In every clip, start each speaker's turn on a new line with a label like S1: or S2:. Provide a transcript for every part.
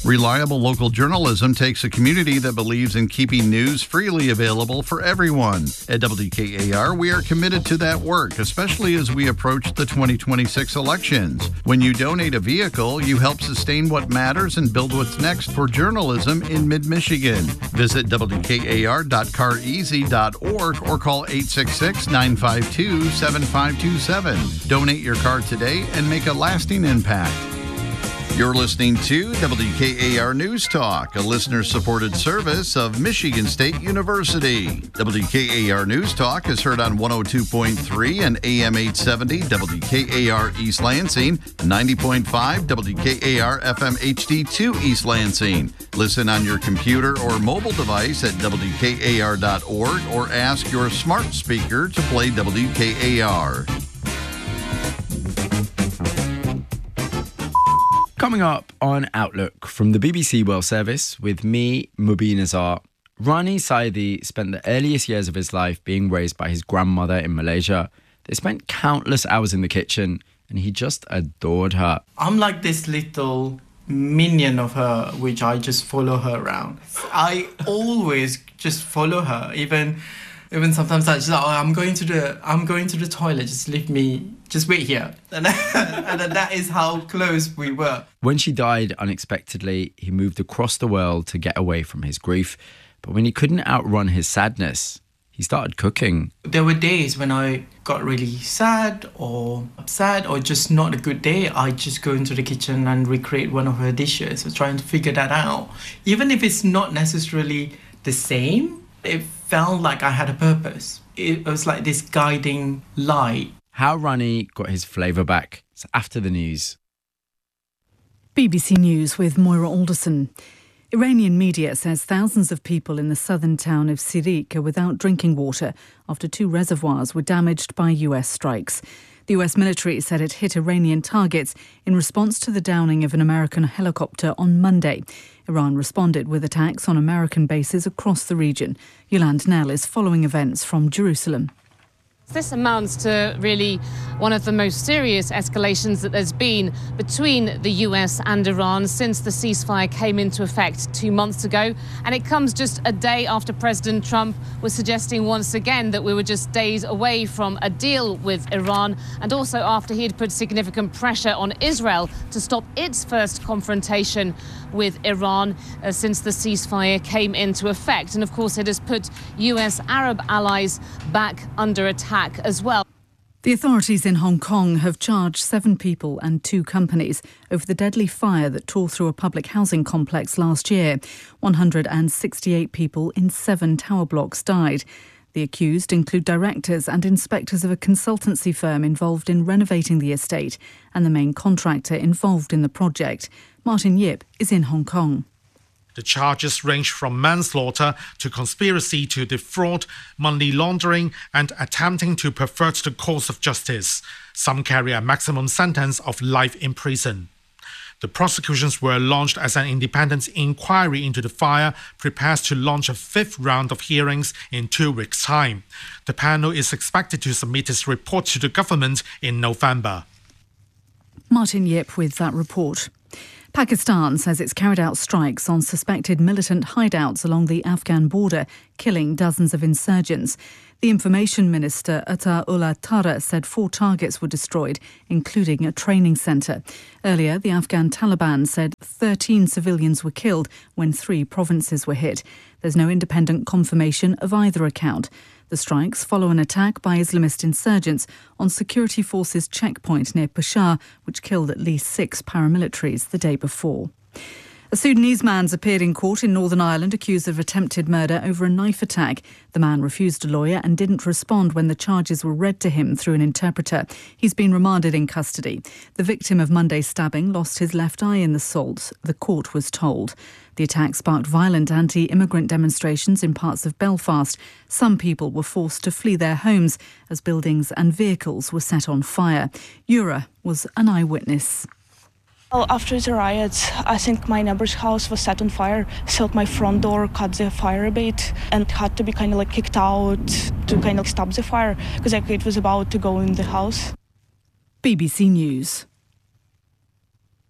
S1: Reliable local journalism takes a community that believes in keeping news freely available for everyone. At WKAR, we are committed to that work, especially as we approach the 2026 elections. When you donate a vehicle, you help sustain what matters and build what's next for journalism in mid-Michigan. Visit WKAR.careasy.org or call 866-952-7527. Donate your car today and make a lasting impact. You're listening to WKAR News Talk, a listener-supported service of Michigan State University. WKAR News Talk is heard on 102.3 and AM 870 WKAR East Lansing, 90.5 WKAR FM HD2 East Lansing. Listen on your computer or mobile device at WKAR.org or ask your smart speaker to play WKAR.
S2: Coming up on Outlook from the BBC World Service with me, Mubin Azar. Rani Saidi spent the earliest years of his life being raised by his grandmother in Malaysia. They spent countless hours in the kitchen and he just adored her.
S3: I'm like this little minion of her, which I just follow her around. I always just follow her, even sometimes I just I'm going to the toilet, just leave me, just wait here. And that is how close we were.
S2: When she died unexpectedly, he moved across the world to get away from his grief. But when he couldn't outrun his sadness, he started cooking.
S3: There were days when I got really sad or upset or just not a good day. I just go into the kitchen and recreate one of her dishes. I was trying to figure that out. Even if it's not necessarily the same, it felt like I had a purpose. It was like this guiding light.
S2: How Rani got his flavour back. It's after the news.
S4: BBC News with Moira Alderson. Iranian media says thousands of people in the southern town of Sirik are without drinking water after 2 reservoirs were damaged by US strikes. The US military said it hit Iranian targets in response to the downing of an American helicopter on Monday. Iran responded with attacks on American bases across the region. Yolande Nell is following events from Jerusalem.
S5: This amounts to really one of the most serious escalations that there's been between the US and Iran since the ceasefire came into effect 2 months ago. And it comes just a day after President Trump was suggesting once again that we were just days away from a deal with Iran, and also after he had put significant pressure on Israel to stop its first confrontation with Iran since the ceasefire came into effect. And of course, it has put US Arab allies back under attack as well.
S4: The authorities in Hong Kong have charged 7 people and 2 companies over the deadly fire that tore through a public housing complex last year. 168 people in 7 tower blocks died. The accused include directors and inspectors of a consultancy firm involved in renovating the estate and the main contractor involved in the project. Martin Yip is in Hong Kong.
S6: The charges range from manslaughter to conspiracy to defraud, money laundering, and attempting to pervert the course of justice. Some carry a maximum sentence of life in prison. The prosecutions were launched as an independent inquiry into the fire, prepares to launch a 5th round of hearings in 2 weeks' time. The panel is expected to submit its report to the government in November.
S4: Martin Yip with that report. Pakistan says it's carried out strikes on suspected militant hideouts along the Afghan border, killing dozens of insurgents. The Information Minister Ata-Ullah Tara said 4 targets were destroyed, including a training centre. Earlier, the Afghan Taliban said 13 civilians were killed when 3 provinces were hit. There's no independent confirmation of either account. The strikes follow an attack by Islamist insurgents on security forces checkpoint near Peshawar, which killed at least 6 paramilitaries the day before. A Sudanese man's appeared in court in Northern Ireland accused of attempted murder over a knife attack. The man refused a lawyer and didn't respond when the charges were read to him through an interpreter. He's been remanded in custody. The victim of Monday's stabbing lost his left eye in the assault, the court was told. The attack sparked violent anti-immigrant demonstrations in parts of Belfast. Some people were forced to flee their homes as buildings and vehicles were set on fire. Yura was an eyewitness.
S7: Well, after the riots, I think my neighbor's house was set on fire, so my front door caught the fire a bit and had to be kind of like kicked out to kind of stop the fire because it was about to go in the house.
S4: BBC News.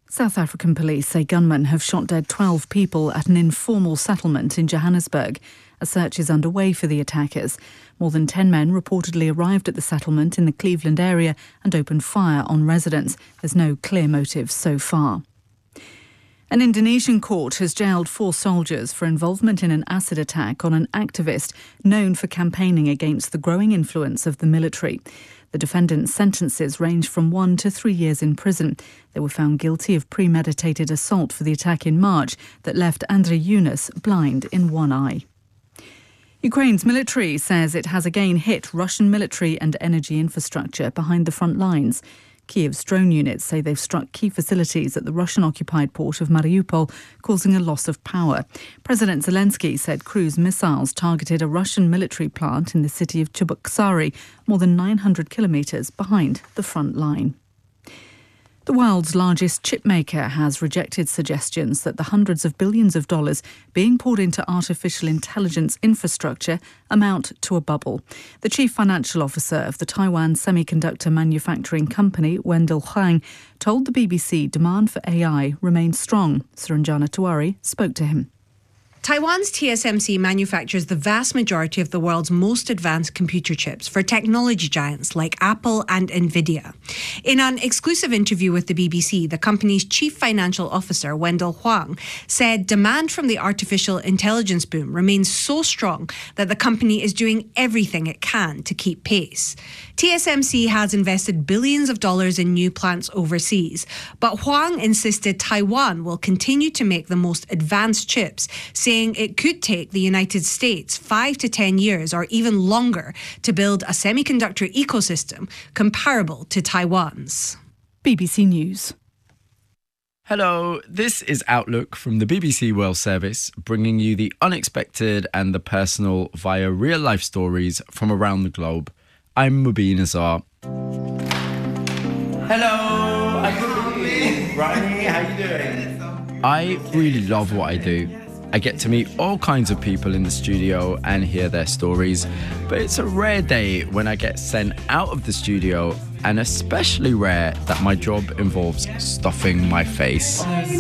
S4: South African police say gunmen have shot dead 12 people at an informal settlement in Johannesburg. A search is underway for the attackers. More than 10 men reportedly arrived at the settlement in the Cleveland area and opened fire on residents. There's no clear motive so far. An Indonesian court has jailed 4 soldiers for involvement in an acid attack on an activist known for campaigning against the growing influence of the military. The defendants' sentences range from 1 to 3 years in prison. They were found guilty of premeditated assault for the attack in March that left Andre Yunus blind in one eye. Ukraine's military says it has again hit Russian military and energy infrastructure behind the front lines. Kiev's drone units say they've struck key facilities at the Russian-occupied port of Mariupol, causing a loss of power. President Zelensky said cruise missiles targeted a Russian military plant in the city of Cheboksary, more than 900 kilometres behind the front line. The world's largest chip maker has rejected suggestions that the hundreds of billions of dollars being poured into artificial intelligence infrastructure amount to a bubble. The chief financial officer of the Taiwan semiconductor manufacturing company, Wendell Huang, told the BBC demand for AI remains strong. Suranjana Tiwari spoke to him.
S8: Taiwan's TSMC manufactures the vast majority of the world's most advanced computer chips for technology giants like Apple and Nvidia. In an exclusive interview with the BBC, the company's chief financial officer, Wendell Huang, said demand from the artificial intelligence boom remains so strong that the company is doing everything it can to keep pace. TSMC has invested billions of dollars in new plants overseas, but Huang insisted Taiwan will continue to make the most advanced chips, saying it could take the United States 5 to 10 years or even longer to build a semiconductor ecosystem comparable to Taiwan's.
S4: BBC News.
S2: Hello, this is Outlook from the BBC World Service, bringing you the unexpected and the personal via real-life stories from around the globe. I'm Mubin Azar.
S9: Hello, I'm Mubin. Ronnie, how you doing?
S2: I really love what I do. I get to meet all kinds of people in the studio and hear their stories, but it's a rare day when I get sent out of the studio, and especially rare that my job involves stuffing my face.
S3: Nice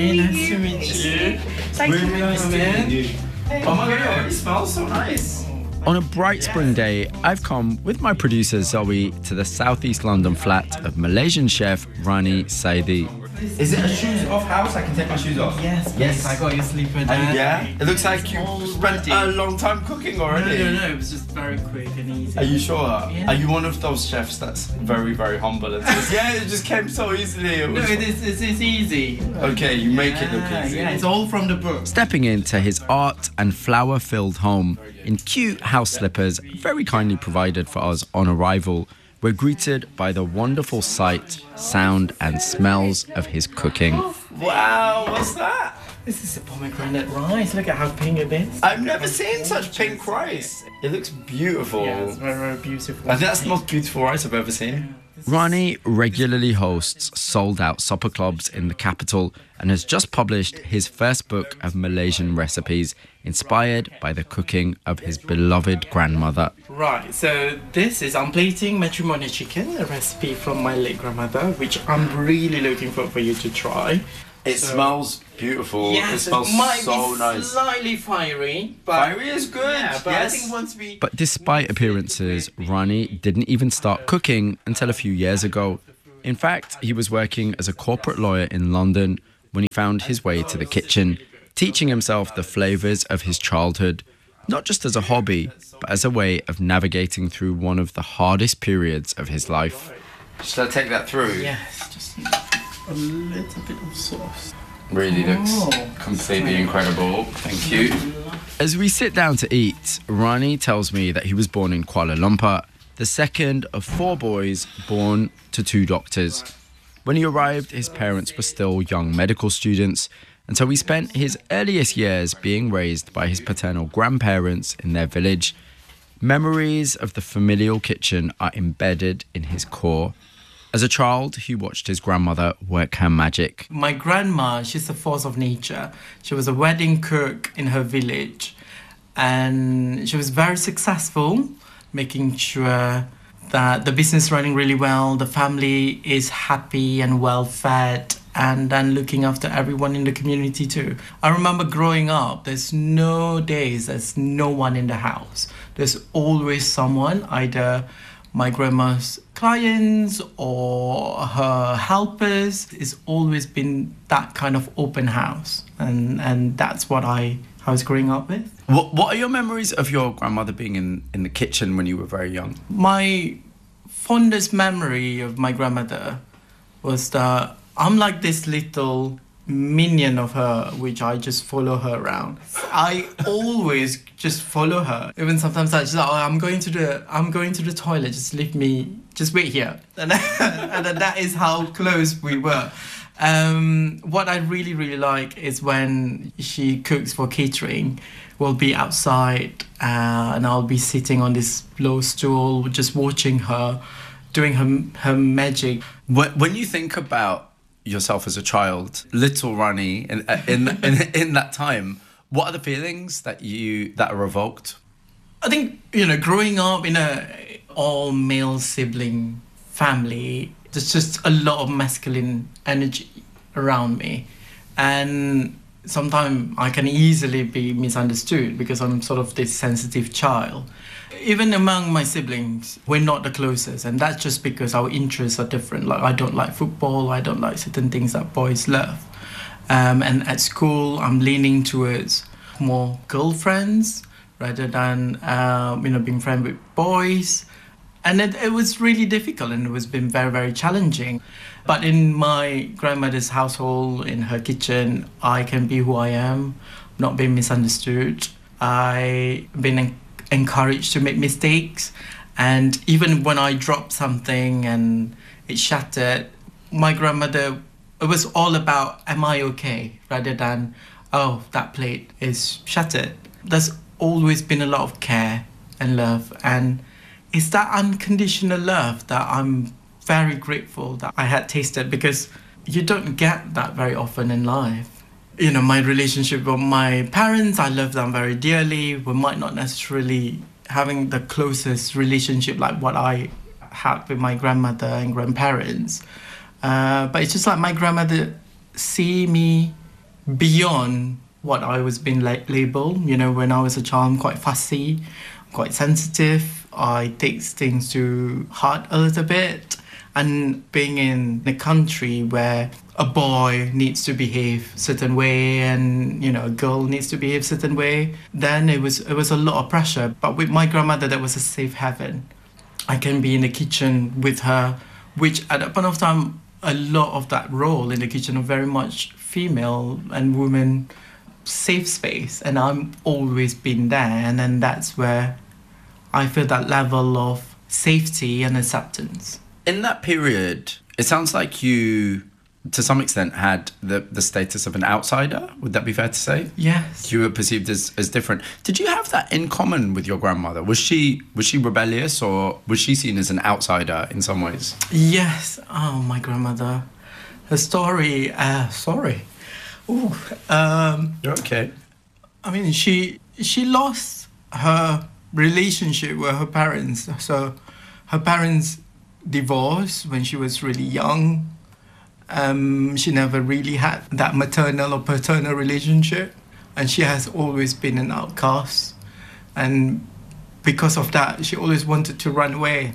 S3: to meet you.
S9: Really nice to meet you. Oh my god, it smells so nice.
S2: On a bright spring day, I've come with my producer Zoe to the southeast London flat of Malaysian chef Rani Saidi.
S9: Is it a shoes off house? I can take my shoes off?
S3: Yes. I got your sleeper there.
S9: And yeah, it looks like you spent a long time cooking already.
S3: No, it was just very quick and easy.
S9: Are you sure?
S3: Yeah.
S9: Are you one of those chefs that's very, very humble and says, yeah, it just came so easily?
S3: It's easy.
S9: Okay, you make it look easy.
S3: Yeah, it's all from the book.
S2: Stepping into his art and flower-filled home in cute house slippers, very kindly provided for us on arrival, we're greeted by the wonderful sight, sound and smells of his cooking.
S9: Wow, what's that?
S3: This is a pomegranate rice. Look at how pink it is.
S9: I've never seen such pink rice. It looks beautiful.
S3: Yeah, it's very, very beautiful.
S9: I think that's the most beautiful rice I've ever seen.
S2: Rani regularly hosts sold-out supper clubs in the capital and has just published his first book of Malaysian recipes, inspired by the cooking of his beloved grandmother.
S3: Right, so this is I'm plating matrimony chicken, a recipe from my late grandmother, which I'm really looking for you to try.
S9: It smells beautiful.
S3: Yes,
S9: it smells
S3: might
S9: so
S3: be
S9: nice.
S3: Slightly fiery, but
S9: Fiery is good.
S3: yeah, but
S9: yes.
S3: I think once we
S2: But despite appearances, Rani didn't even start cooking until a few years ago. In fact, he was working as a corporate lawyer in London when he found his way to the kitchen, teaching himself the flavours of his childhood, not just as a hobby, but as a way of navigating through one of the hardest periods of his life.
S9: Should I take that through?
S3: yes, just a little bit of sauce.
S9: Really looks completely incredible. Thank you.
S2: As we sit down to eat, Rani tells me that he was born in Kuala Lumpur, the second of 4 boys born to 2 doctors. When he arrived, his parents were still young medical students, and so he spent his earliest years being raised by his paternal grandparents in their village. Memories of the familial kitchen are embedded in his core. As a child, he watched his grandmother work her magic.
S3: My grandma, she's a force of nature. She was a wedding cook in her village, and she was very successful, making sure that the business is running really well, the family is happy and well fed, and then looking after everyone in the community too. I remember growing up, there's no days there's no one in the house. There's always someone, either my grandma's clients or her helpers. It's always been that kind of open house, and that's what I was growing up with.
S2: What are your memories of your grandmother being in the kitchen when you were very young?
S3: My fondest memory of my grandmother was that I'm like this little minion of her, which I just follow her around. I always just follow her. Even sometimes I just like, I'm going to the toilet, just leave me, just wait here. And that is how close we were. What I really, really like is when she cooks for catering. We'll be outside and I'll be sitting on this low stool, just watching her, doing her magic.
S2: When you think about yourself as a child, little Rani, in that time, what are the feelings that are evoked?
S3: I think, growing up in a all-male sibling family, there's just a lot of masculine energy around me. And sometimes I can easily be misunderstood because I'm sort of this sensitive child. Even among my siblings, we're not the closest, and that's just because our interests are different. Like, I don't like football, I don't like certain things that boys love. And at school, I'm leaning towards more girlfriends rather than, being friends with boys. And it was really difficult, and it was been very, very challenging. But in my grandmother's household, in her kitchen, I can be who I am, not being misunderstood. I've been encouraged to make mistakes, and even when I dropped something and it shattered, my grandmother, it was all about, am I okay, rather than, oh, that plate is shattered. There's always been a lot of care and love, and it's that unconditional love that I'm very grateful that I had tasted, because you don't get that very often in life. My relationship with my parents, I love them very dearly. We might not necessarily having the closest relationship like what I had with my grandmother and grandparents. But it's just like my grandmother see me beyond what I was being labeled. When I was a child, I'm quite fussy, quite sensitive. I take things to heart a little bit. And being in a country where a boy needs to behave a certain way and, a girl needs to behave a certain way, then it was a lot of pressure. But with my grandmother, that was a safe haven. I can be in the kitchen with her, which at that point of time, a lot of that role in the kitchen are very much female and women safe space. And I'm always been there. And then that's where I feel that level of safety and acceptance.
S2: In that period, it sounds like you, to some extent, had the status of an outsider. Would that be fair to say?
S3: Yes.
S2: You were perceived as different. Did you have that in common with your grandmother? Was she rebellious, or was she seen as an outsider in some ways?
S3: Yes. Oh, my grandmother. Her story, sorry. Ooh,
S2: You're okay.
S3: I mean, she lost her relationship with her parents. So her parents divorced when she was really young. She never really had that maternal or paternal relationship, and she has always been an outcast. And because of that, she always wanted to run away.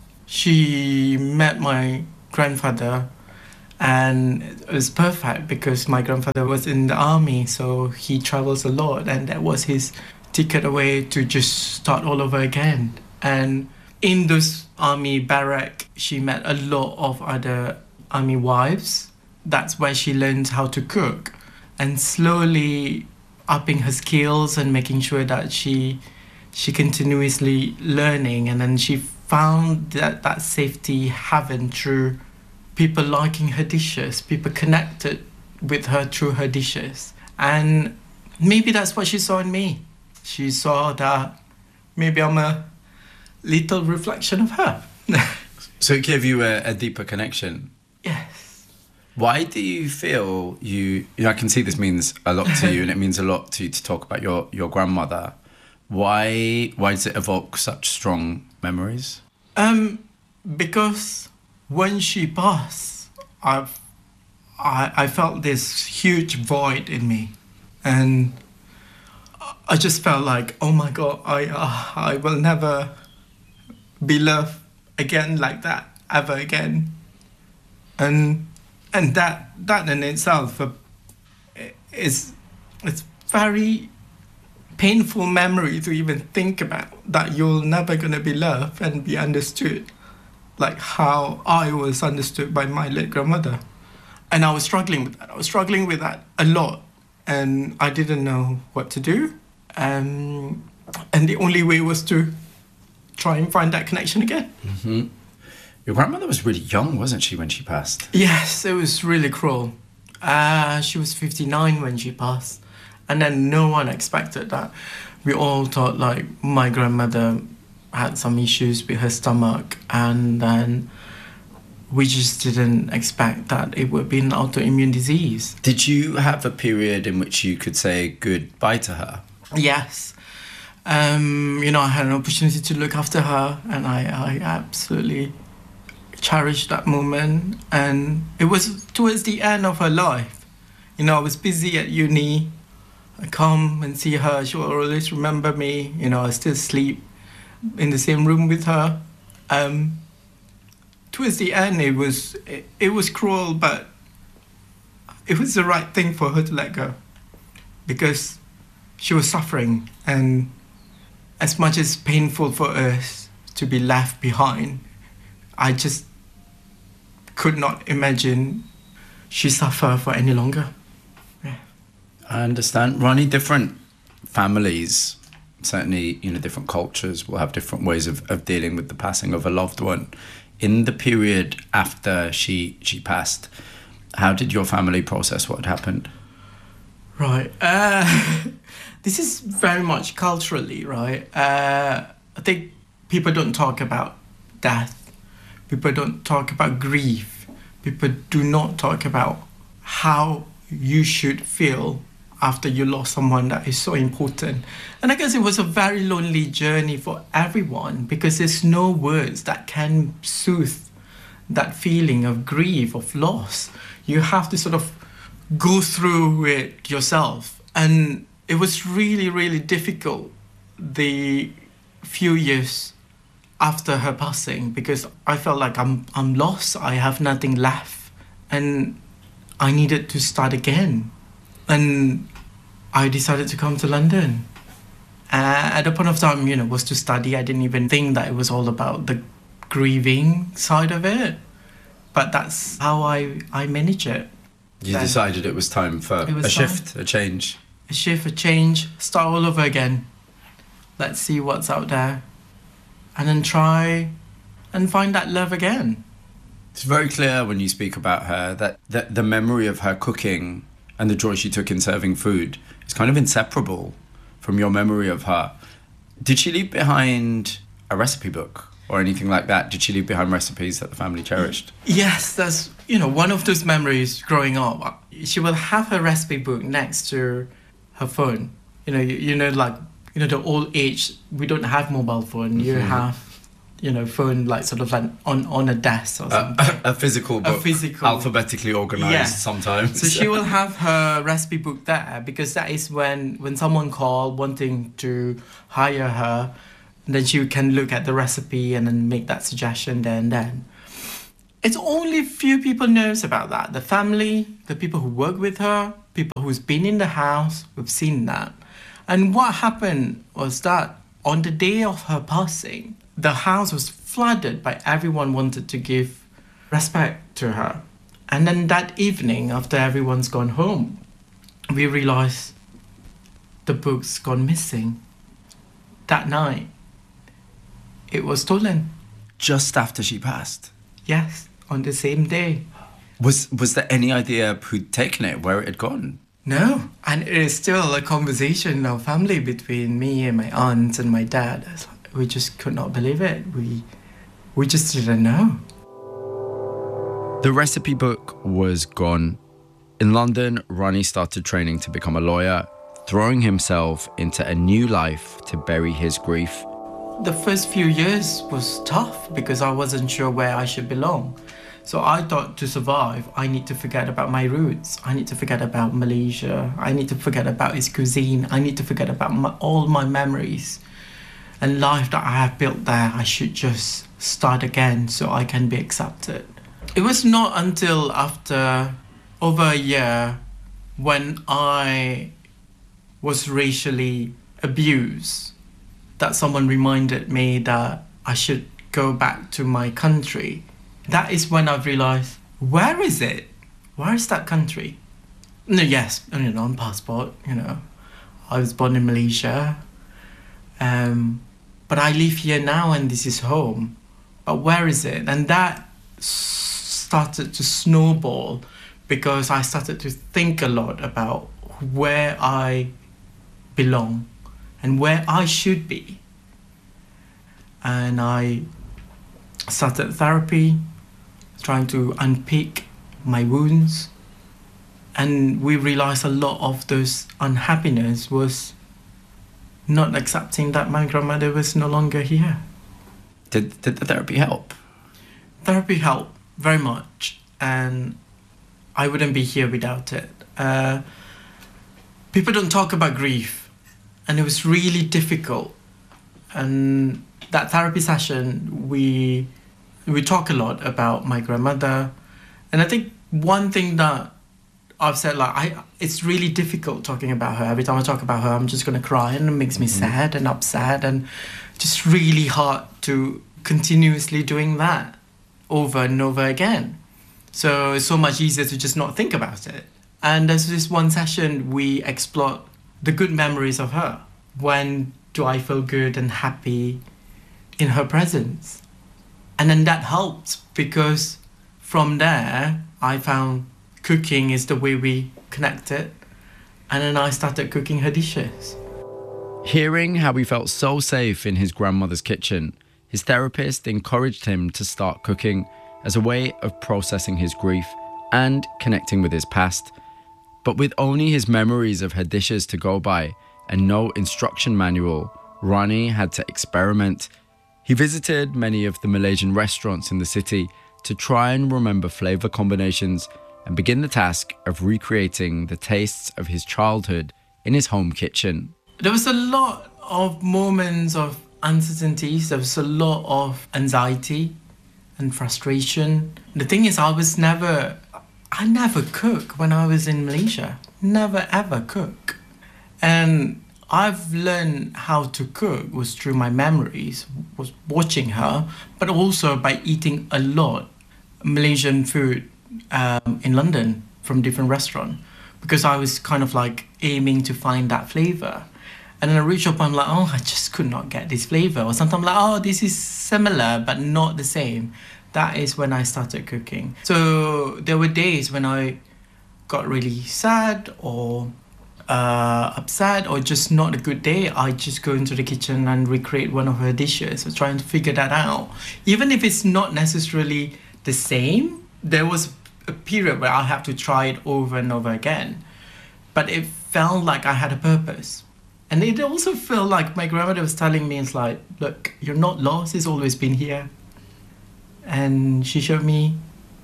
S3: She met my grandfather, and it was perfect because my grandfather was in the army, so he travels a lot, and that was his ticket away to just start all over again. And in those army barrack, she met a lot of other army wives. That's where she learned how to cook, and slowly upping her skills and making sure that she continuously learning. And then she found that safety haven through people liking her dishes, people connected with her through her dishes. And maybe that's what she saw in me. She saw that maybe I'm a little reflection of her.
S2: So it gave you a deeper connection?
S3: Yes.
S2: Why do you feel I can see this means a lot to you, and it means a lot to you to talk about your grandmother. Why does it evoke such strong memories?
S3: Because when she passed, I felt this huge void in me. And I just felt like, oh my God, I will never be loved again like that, ever again. And that in itself is it's very painful memory to even think about, that you're never going to be loved and be understood like how I was understood by my late grandmother. And I was struggling with that. I was struggling with that a lot. And I didn't know what to do. And the only way was to try and find that connection again.
S2: Mm-hmm. Your grandmother was really young, wasn't she, when she passed?
S3: Yes, it was really cruel. She was 59 when she passed. And then no one expected that. We all thought like my grandmother had some issues with her stomach, and then we just didn't expect that it would be an autoimmune disease.
S2: Did you have a period in which you could say goodbye to her?
S3: Yes. You know, I had an opportunity to look after her, and I absolutely cherished that moment. And it was towards the end of her life. You know, I was busy at uni. I come and see her. She will always remember me. You know, I still sleep in the same room with her. Towards the end, it was cruel, but it was the right thing for her to let go, because she was suffering, and as much as painful for us to be left behind, I just could not imagine she suffer for any longer. Yeah.
S2: I understand. Ronnie, different families, certainly, you know, different cultures will have different ways of dealing with the passing of a loved one. In the period after she passed, how did your family process what had happened?
S3: Right. This is very much culturally, right? I think people don't talk about death. People don't talk about grief. People do not talk about how you should feel after you lost someone that is so important. And I guess it was a very lonely journey for everyone, because there's no words that can soothe that feeling of grief, of loss. You have to sort of go through it yourself. And it was really, really difficult the few years after her passing, because I felt like I'm lost, I have nothing left, and I needed to start again. And I decided to come to London. At the point of time, you know, was to study. I didn't even think that it was all about the grieving side of it. But that's how I manage it.
S2: You decided it was time for a shift, a change.
S3: A shift, a change, start all over again. Let's see what's out there. And then try and find that love again.
S2: It's very clear when you speak about her that the memory of her cooking and the joy she took in serving food is kind of inseparable from your memory of her. Did she leave behind a recipe book or anything like that? Did she leave behind recipes that the family cherished?
S3: Yes, that's, you know, one of those memories growing up. She will have her recipe book next to her phone. You know, like, you know, the old age, we don't have mobile phone. Mm-hmm. You have, you know, phone like sort of like on a desk or something.
S2: A physical book. Alphabetically organised sometimes.
S3: So she will have her recipe book there, because that is when someone calls wanting to hire her, then she can look at the recipe and then make that suggestion there and then. It's only few people knows about that. The family, the people who work with her, people who's been in the house, who've seen that. And what happened was that on the day of her passing, the house was flooded by everyone wanted to give respect to her. And then that evening, after everyone's gone home, we realized the book's gone missing. That night, it was stolen.
S2: Just after she passed?
S3: Yes, on the same day.
S2: Was there any idea who'd taken it, where it had gone?
S3: No, and it is still a conversation in our family between me and my aunt and my dad. We just could not believe it. We just didn't know.
S2: The recipe book was gone. In London, Ronnie started training to become a lawyer, throwing himself into a new life to bury his grief.
S3: The first few years was tough because I wasn't sure where I should belong. So I thought to survive, I need to forget about my roots. I need to forget about Malaysia. I need to forget about its cuisine. I need to forget about all my memories and life that I have built there. I should just start again so I can be accepted. It was not until after over a year when I was racially abused that someone reminded me that I should go back to my country. That is when I've realized, where is it? Where is that country? No, yes, on passport, I was born in Malaysia. But I live here now and this is home. But where is it? And that started to snowball because I started to think a lot about where I belong and where I should be. And I started therapy, trying to unpick my wounds. And we realized a lot of those unhappiness was not accepting that my grandmother was no longer here.
S2: Did the therapy help?
S3: Therapy helped very much, and I wouldn't be here without it. People don't talk about grief, and it was really difficult. And that therapy session, we talk a lot about my grandmother, and I think one thing that I've said, it's really difficult talking about her. Every time I talk about her, I'm just going to cry, and it makes me sad and upset, and just really hard to continuously doing that over and over again. So it's so much easier to just not think about it. And there's this one session we explored the good memories of her. When do I feel good and happy in her presence? And then that helped because from there, I found cooking is the way we connected. And then I started cooking her dishes.
S2: Hearing how he felt so safe in his grandmother's kitchen, his therapist encouraged him to start cooking as a way of processing his grief and connecting with his past. But with only his memories of her dishes to go by and no instruction manual, Rani had to experiment. He visited many of the Malaysian restaurants in the city to try and remember flavour combinations and begin the task of recreating the tastes of his childhood in his home kitchen.
S3: There was a lot of moments of uncertainties. There was a lot of anxiety and frustration. The thing is, I never cook when I was in Malaysia. Never ever cook. And I've learned how to cook was through my memories, was watching her, but also by eating a lot Malaysian food in London from different restaurants, because I was kind of aiming to find that flavour. And then I reach up, I'm like, oh, I just could not get this flavour. Or sometimes I'm like, oh, this is similar, but not the same. That is when I started cooking. So there were days when I got really sad or upset or just not a good day. I just go into the kitchen and recreate one of her dishes. I'm trying to figure that out. Even if it's not necessarily the same, there was a period where I have to try it over and over again. But it felt like I had a purpose. And it also felt like my grandmother was telling me, it's like, look, you're not lost, it's always been here. And she showed me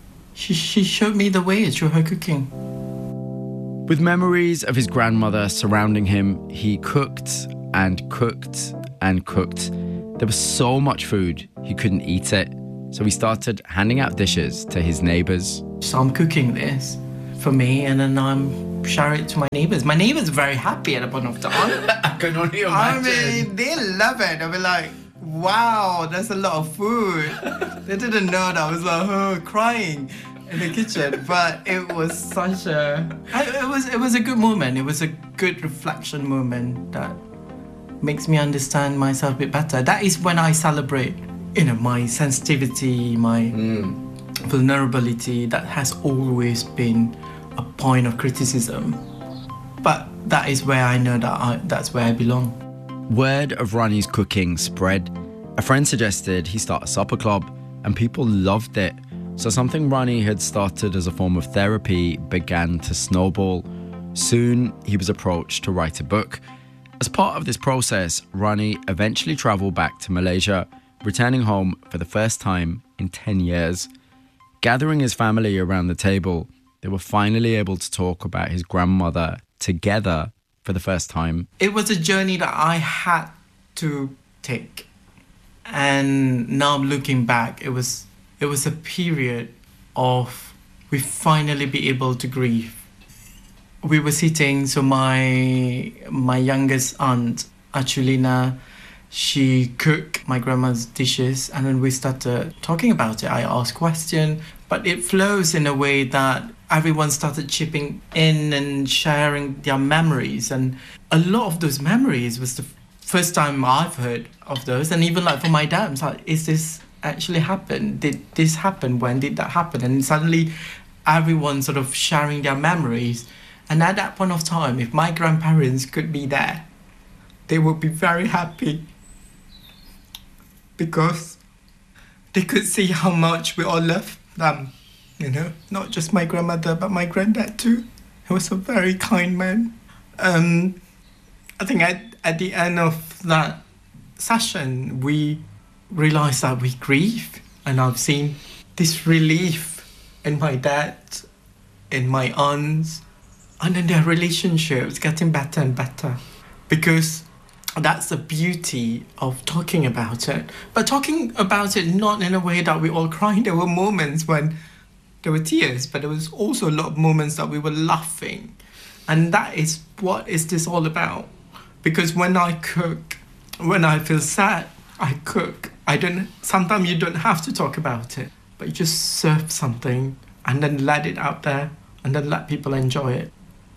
S3: the way through her cooking.
S2: With memories of his grandmother surrounding him, he cooked and cooked and cooked. There was so much food, he couldn't eat it. So he started handing out dishes to his neighbours.
S3: So I'm cooking this for me, and then I'm sharing it to my neighbours. My neighbours are very happy at the point of time.
S2: I can only imagine.
S3: I mean, they love it. They'll be like, wow, that's a lot of food. They didn't know that I was crying in the kitchen. But it was such it was a good moment. It was a good reflection moment that makes me understand myself a bit better. That is when I celebrate, my sensitivity, my vulnerability. That has always been a point of criticism. But that is where I know that's where I belong.
S2: Word of Rani's cooking spread. A friend suggested he start a supper club, and people loved it. So something Rani had started as a form of therapy began to snowball. Soon, he was approached to write a book. As part of this process, Rani eventually travelled back to Malaysia, returning home for the first time in 10 years. Gathering his family around the table, they were finally able to talk about his grandmother together for the first time.
S3: It was a journey that I had to take. And now looking back, it was a period of we finally be able to grieve. We were sitting, so my youngest aunt, Achulina, she cooked my grandma's dishes, and when we started talking about it, I asked questions, but it flows in a way that everyone started chipping in and sharing their memories, and a lot of those memories was the first time I've heard of those, and even like for my dad, it's like, is this actually happen? Did this happen? When did that happen? And suddenly everyone sort of sharing their memories, and at that point of time, if my grandparents could be there, they would be very happy, because they could see how much we all love them, you know, not just my grandmother, but my granddad too. He was a very kind man. I think at the end of that session, we realised that we grieve, and I've seen this relief in my dad, in my aunts, and then their relationships getting better and better, because that's the beauty of talking about it. But talking about it not in a way that we all cried. There were moments when there were tears, but there was also a lot of moments that we were laughing. And that is what is this all about. Because when I cook, when I feel sad, I cook. Sometimes you don't have to talk about it, but you just serve something and then let it out there and then let people enjoy it.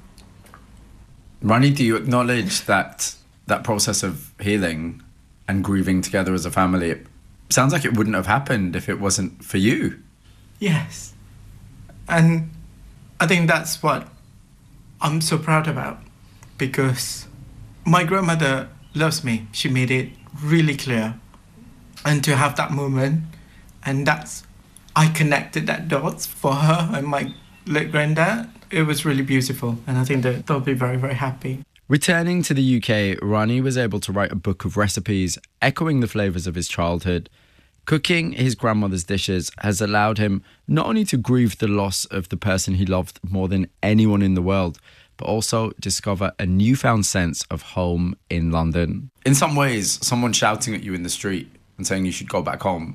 S2: Rani, do you acknowledge that process of healing and grieving together as a family, it sounds like it wouldn't have happened if it wasn't for you?
S3: Yes. And I think that's what I'm so proud about, because my grandmother loves me. She made it really clear. And to have that moment, and I connected that dots for her and my late granddad. It was really beautiful, and I think that they'll be very, very happy.
S2: Returning to the UK, Rani was able to write a book of recipes echoing the flavours of his childhood. Cooking his grandmother's dishes has allowed him not only to grieve the loss of the person he loved more than anyone in the world, but also discover a newfound sense of home in London. In some ways, someone shouting at you in the street and saying you should go back home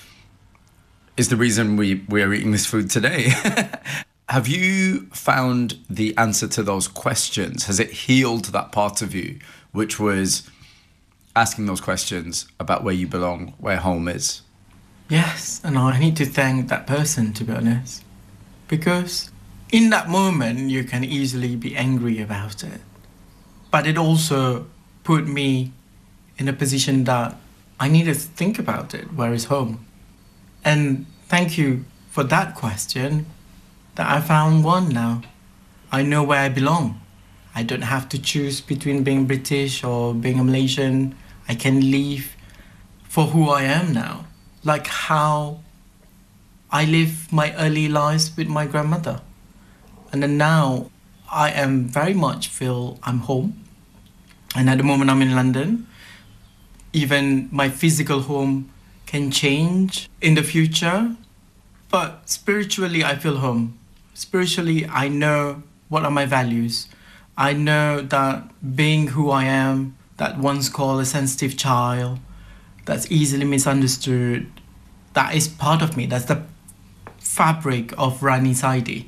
S2: is the reason we are eating this food today. Have you found the answer to those questions? Has it healed that part of you, which was asking those questions about where you belong, where home is?
S3: Yes, and I need to thank that person, to be honest. Because in that moment, you can easily be angry about it. But it also put me in a position that I needed to think about it, where is home? And thank you for that question. That I found one now. I know where I belong. I don't have to choose between being British or being a Malaysian. I can live for who I am now. Like how I lived my early lives with my grandmother. And then now I am very much feel I'm home. And at the moment I'm in London. Even my physical home can change in the future. But spiritually I feel home. Spiritually, I know what are my values. I know that being who I am, that once called a sensitive child, that's easily misunderstood, that is part of me. That's the fabric of Rani Saidi.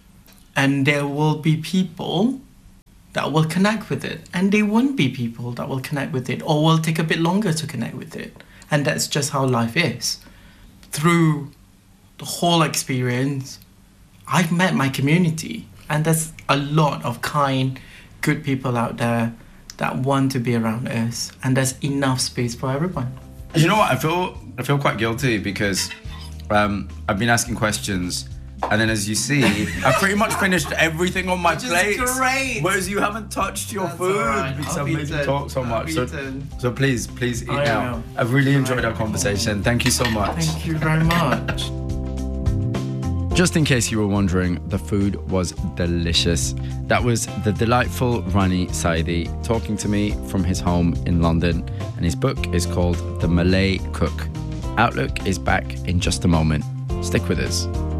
S3: And there will be people that will connect with it. And there won't be people that will connect with it or will take a bit longer to connect with it. And that's just how life is. Through the whole experience, I've met my community, and there's a lot of kind, good people out there that want to be around us, and there's enough space for everyone.
S2: You know what? I feel quite guilty because I've been asking questions, and then as you see, I've pretty much finished everything on my plate.
S3: Great.
S2: Whereas you haven't touched your food because I've made you talk so much. So please eat now. I've really enjoyed our conversation. Thank you so much.
S3: Thank you very much.
S2: Just in case you were wondering, the food was delicious. That was the delightful Rani Saidi talking to me from his home in London, and his book is called The Malay Cook. Outlook is back in just a moment. Stick with us.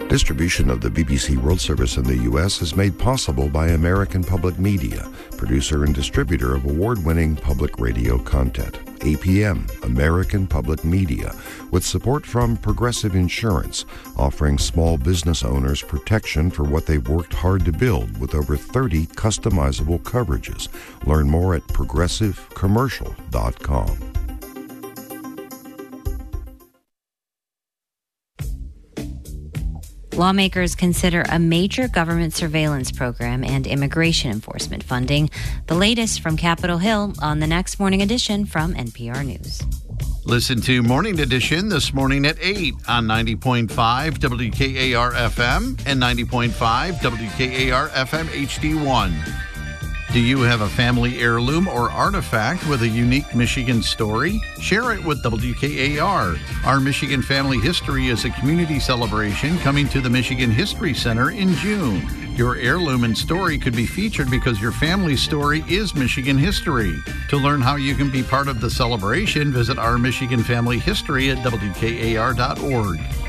S10: Distribution of the BBC World Service in the U.S. is made possible by American Public Media, producer and distributor of award-winning public radio content. APM, American Public Media, with support from Progressive Insurance, offering small business owners protection for what they've worked hard to build with over 30 customizable coverages. Learn more at progressivecommercial.com.
S11: Lawmakers consider a major government surveillance program and immigration enforcement funding. The latest from Capitol Hill on the next Morning Edition from NPR News.
S1: Listen to Morning Edition this morning at 8 on 90.5 WKAR FM and 90.5 WKAR FM HD1. Do you have a family heirloom or artifact with a unique Michigan story? Share it with WKAR. Our Michigan Family History is a community celebration coming to the Michigan History Center in June. Your heirloom and story could be featured because your family's story is Michigan history. To learn how you can be part of the celebration, visit our Michigan Family History at WKAR.org.